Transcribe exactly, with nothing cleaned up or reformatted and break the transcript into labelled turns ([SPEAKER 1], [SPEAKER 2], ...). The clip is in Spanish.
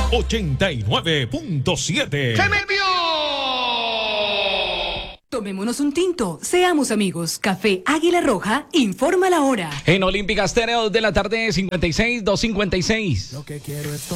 [SPEAKER 1] ochenta y nueve punto siete.
[SPEAKER 2] ¡Se me vio!
[SPEAKER 3] Tomémonos un tinto, seamos amigos. Café Águila Roja informa la hora.
[SPEAKER 4] En Olímpica Estéreo de la tarde, cincuenta y seis, dos cincuenta y seis.
[SPEAKER 5] Lo que quiero es